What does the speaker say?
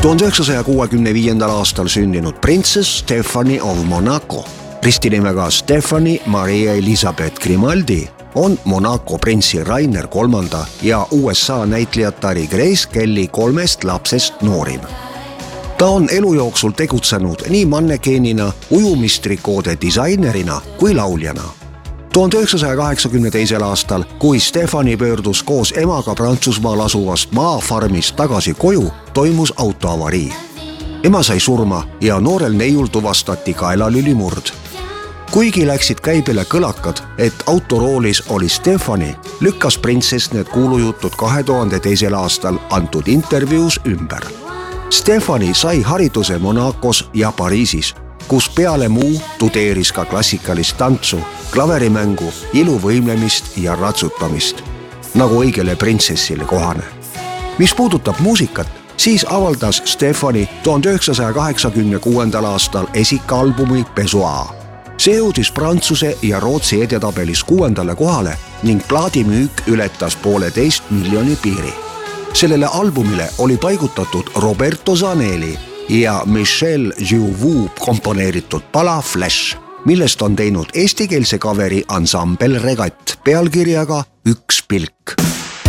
1965. aastal sündinud Princess Stephanie of Monaco, ristinimega Stephanie Maria Elizabeth Grimaldi, on Monaco printsi Rainer III ja USA näitlejatari Grace Kelly 3 lapsest noorim. Ta on elu jooksul tegutsenud nii mannekeenina, ujumistrikoode disainerina kui lauljana. 1982. aastal, kui Stephanie pöördus koos emaga Prantsusmaal asuvast maafarmist tagasi koju, toimus autoavarii. Ema sai surma ja noorel neiul tuvastati kaelalülimurd. Kuigi läksid käibele kõlakad, et autoroolis oli Stephanie, lükkas printsess need kuulujutud 2002. aastal antud intervjuus ümber. Stephanie sai hariduse Monacos ja Pariisis, kus peale muu tudeeris ka klassikalist tantsu, klaverimängu, iluvõimlemist ja ratsutamist, nagu õigele printsessile kohane. Mis puudutab muusikat, siis avaldas Stephanie 1986. aastal esikaalbumi Besoa. See jõudis Prantsuse ja Rootsi edetabelis 6. kohale ning plaadimüük ületas 1,5 miljoni piiri. Sellele albumile oli paigutatud Roberto Zanelli ja Michel Jouveau komponeeritud pala Flash, millest on teinud eestikeelse kaveri ansambel Regatt pealkirjaga Üks pilk.